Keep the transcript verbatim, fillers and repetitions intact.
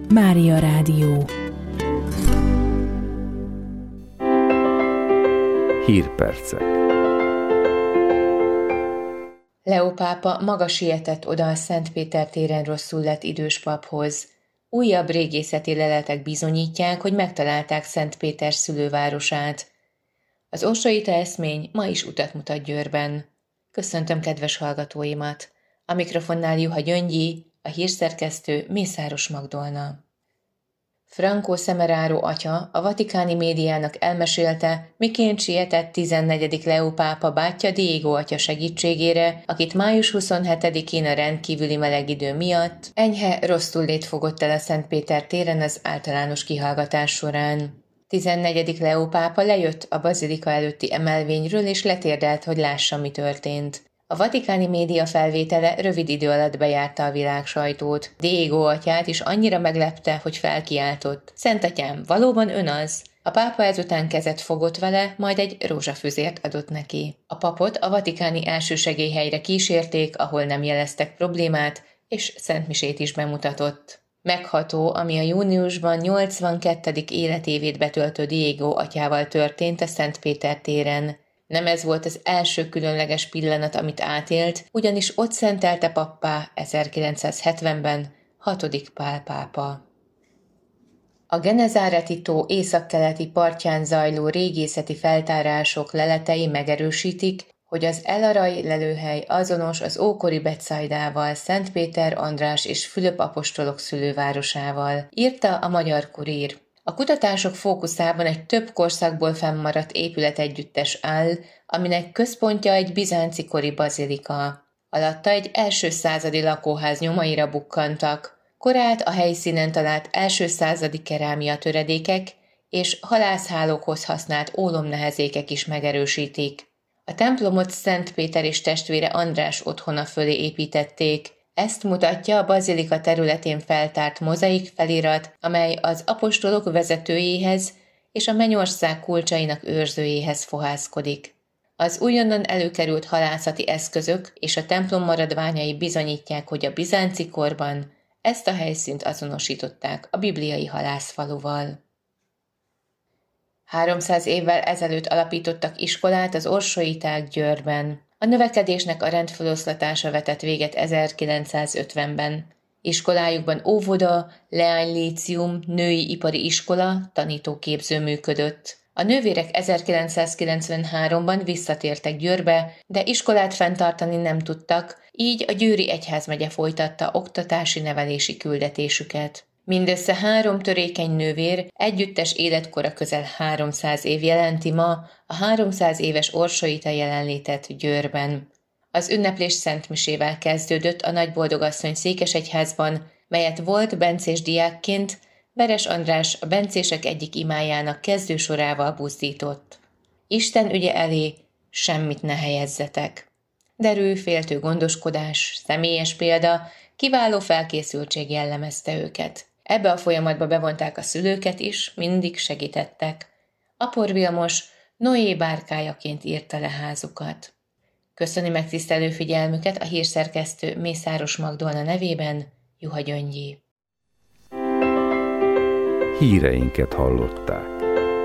Mária Rádió. Hírpercek. Leó pápa maga sietett oda a Szentpéter téren rosszul lett idős paphoz. Újabb régészeti leletek bizonyítják, hogy megtalálták Szentpéter szülővárosát. Az orsoita eszmény ma is utat mutat Győrben. Köszöntöm kedves hallgatóimat! A mikrofonnál Juha Gyöngyi, a hírszerkesztő Mészáros Magdolna. Franco Semeraro atya a vatikáni médiának elmesélte, miként sietett tizennegyedik Leó pápa bátyja Diego atya segítségére, akit május huszonhetedikén a rendkívüli meleg idő miatt enyhe rossztullét fogott el a Szentpéter téren az általános kihallgatás során. tizennegyedik Leó pápa lejött a bazilika előtti emelvényről és letérdelt, hogy lássa, mi történt. A vatikáni média felvétele rövid idő alatt bejárta a világ sajtót. Diego atyát is annyira meglepte, hogy felkiáltott. Szentatyám, valóban ön az? A pápa ezután kezet fogott vele, majd egy rózsafüzért adott neki. A papot a vatikáni elsősegélyhelyre kísérték, ahol nem jeleztek problémát, és szentmisét is bemutatott. Megható, ami a júniusban nyolcvankettedik életévét betöltő Diego atyával történt a Szentpéter téren. Nem ez volt az első különleges pillanat, amit átélt, ugyanis ott szentelte pappá ezerkilencszázhetvenben hatodik Pál pápa. A Genezáreti tó északkeleti partján zajló régészeti feltárások leletei megerősítik, hogy az El Arrai lelőhely azonos az ókori Betsaidával, Szentpéter, András és Fülöp apostolok szülővárosával, írta a Magyar Kurír. A kutatások fókuszában egy több korszakból fennmaradt épületegyüttes áll, aminek központja egy bizánci kori bazilika. Alatta egy első századi lakóház nyomaira bukkantak, korát a helyszínen talált első századi kerámia töredékek és halászhálókhoz használt ólomnehezékek is megerősítik. A templomot Szentpéter és testvére András otthona fölé építették. Ezt mutatja a bazilika területén feltárt mozaik felirat, amely az apostolok vezetőjéhez és a mennyország kulcsainak őrzőjéhez fohászkodik. Az újonnan előkerült halászati eszközök és a templom maradványai bizonyítják, hogy a bizánci korban ezt a helyszínt azonosították a bibliai halászfaluval. háromszáz évvel ezelőtt alapítottak iskolát az orsoiták Győrben. A növekedésnek a rendfeloszlatása vetett véget ezerkilencszázötvenben. Iskolájukban óvoda, leánylícium, női ipari iskola, tanítóképző működött. A nővérek ezerkilencszázkilencvenháromban visszatértek Győrbe, de iskolát fenntartani nem tudtak, így a győri egyházmegye folytatta oktatási-nevelési küldetésüket. Mindössze három törékeny nővér együttes életkora közel háromszáz év jelenti ma a háromszáz éves orsoita jelenlétet Győrben. Az ünneplés szentmisével kezdődött a Nagyboldogasszony székesegyházban, melyet volt bencés diákként Veres András a bencések egyik imájának kezdősorával buzdított. Isten ügye elé semmit ne helyezzetek. Derű, féltő gondoskodás, személyes példa, kiváló felkészültség jellemezte őket. Ebbe a folyamatba bevonták a szülőket is, mindig segítettek. Apor Vilmos Noé bárkájaként írta le házukat. Köszöni megtisztelő figyelmüket a hírszerkesztő Mészáros Magdolna nevében, Juha Gyöngyi. Híreinket hallották.